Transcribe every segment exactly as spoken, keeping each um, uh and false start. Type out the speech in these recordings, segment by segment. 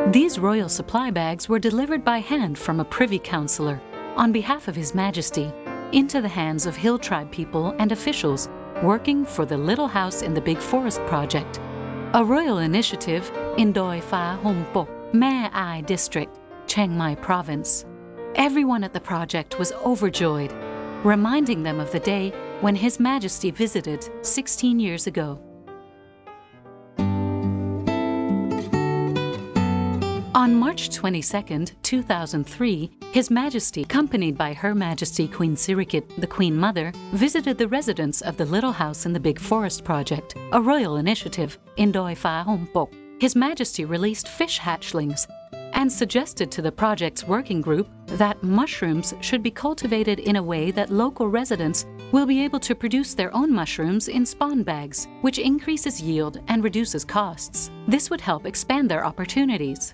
These royal supply bags were delivered by hand from a privy councillor on behalf of His Majesty into the hands of Hill Tribe people and officials working for the Little House in the Big Forest project, a royal initiative in Doi Pha Hom Pok, Mae Ai District, Chiang Mai Province. Everyone at the project was overjoyed, reminding them of the day when His Majesty visited sixteen years ago. On March twenty-second, two thousand three, His Majesty, accompanied by Her Majesty Queen Sirikit, the Queen Mother, visited the residents of the Little House in the Big Forest project, a royal initiative in Doi Pha Hom Pok. His Majesty released fish hatchlings and suggested to the project's working group that mushrooms should be cultivated in a way that local residents will be able to produce their own mushrooms in spawn bags, which increases yield and reduces costs. This would help expand their opportunities.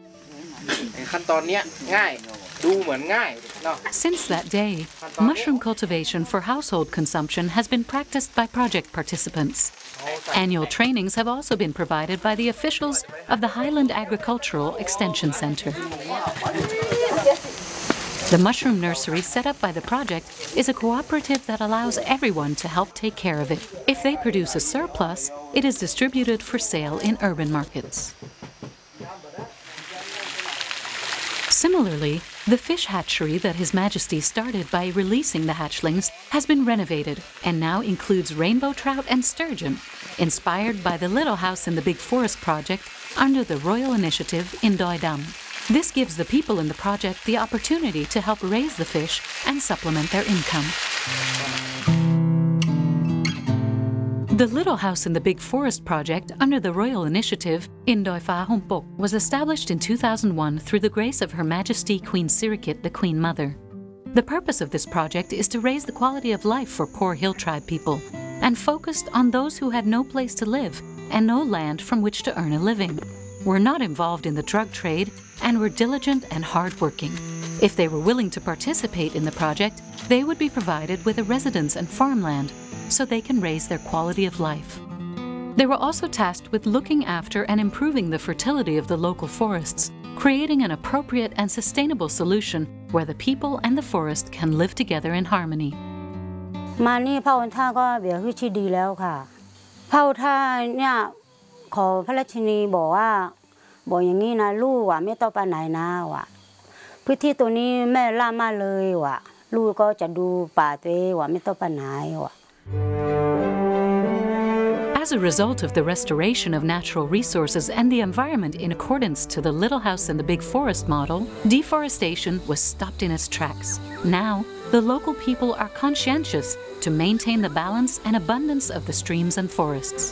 Since that day, mushroom cultivation for household consumption has been practiced by project participants. Annual trainings have also been provided by the officials of the Highland Agricultural Extension Center. The mushroom nursery set up by the project is a cooperative that allows everyone to help take care of it. If they produce a surplus, it is distributed for sale in urban markets. Similarly, the fish hatchery that His Majesty started by releasing the hatchlings has been renovated and now includes rainbow trout and sturgeon, inspired by the Little House in the Big Forest project under the Royal Initiative in Doi Dam. This gives the people in the project the opportunity to help raise the fish and supplement their income. The Little House in the Big Forest project under the Royal Initiative in Doi Pha Hom Pok was established in two thousand one through the grace of Her Majesty Queen Sirikit, the Queen Mother. The purpose of this project is to raise the quality of life for poor Hill Tribe people and focused on those who had no place to live and no land from which to earn a living, were not involved in the drug trade, and were diligent and hardworking. If they were willing to participate in the project, they would be provided with a residence and farmland so they can raise their quality of life. They were also tasked with looking after and improving the fertility of the local forests, creating an appropriate and sustainable solution where the people and the forest can live together in harmony. มานี่พระองค์ท่านก็เบียร์ที่ดีแล้วค่ะพระองค์ท่านเนี่ยขอพระราชินีบอกว่าบอกอย่างนี้นะลูกว่ะไม่ต้องไปไหนนะว่ะพื้นที่ตัวนี้แม่ล่ามาเลยว่ะลูกก็จะดูป่าตัวเองว่ะไม่ต้องไปไหนว่ะ As a result of the restoration of natural resources and the environment in accordance to the Little House in the Big Forest model, deforestation was stopped in its tracks. Now, the local people are conscientious to maintain the balance and abundance of the streams and forests.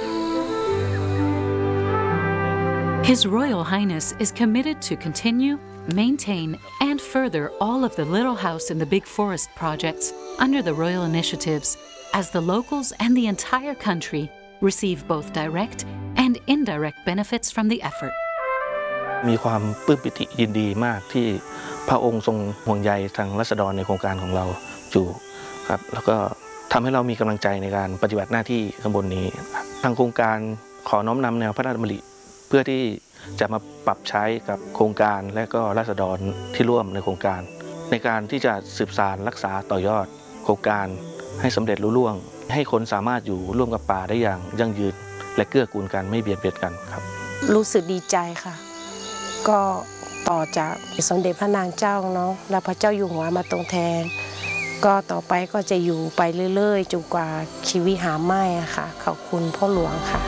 His Royal Highness is committed to continue, maintain, and further all of the Little House in the Big Forest projects under the Royal Initiatives, as the locals and the entire country receive both direct and indirect benefits from the effort. มีความปลื้มปิติยินดีมากที่พระองค์ทรงห่วงใยทางราษฎรในโครงการของเราอยู่ครับแล้วก็ทำให้เรามีกำลังใจในการปฏิบัติหน้าที่ข้างบนนี้ทางโครงการขอน้อมนำแนวพระราชดำริเพื่อที่จะมาปรับใช้กับโครงการและก็ราษฎรที่ร่วมในโครงการในการที่จะสืบสานรักษาต่อยอดโครงการให้สำเร็จลุล่วงให้คนสามารถอยู่ร่วมกับป่าได้อย่างยั่งยืนและเกื้อกูลกันไม่เบียดเบียนกันครับรู้สึกดีใจค่ะก็ต่อจากสมเด็จพระนางเจ้าเนาะและพระเจ้าอยู่หัวมาตรงแทนก็ต่อไปก็จะอยู่ไปเรื่อยๆจนกว่าชีวิตหาไม่ค่ะขอบคุณพ่อหลวงค่ะ